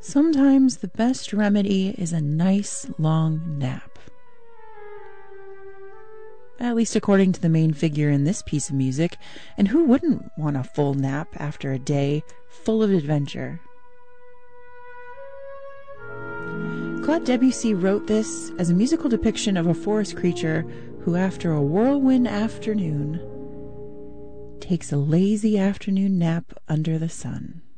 Sometimes the best remedy is a nice long nap. At least according to the main figure in this piece of music, and who wouldn't want a full nap after a day full of adventure? Claude Debussy wrote this as a musical depiction of a forest creature who, after a whirlwind afternoon, takes a lazy afternoon nap under the sun.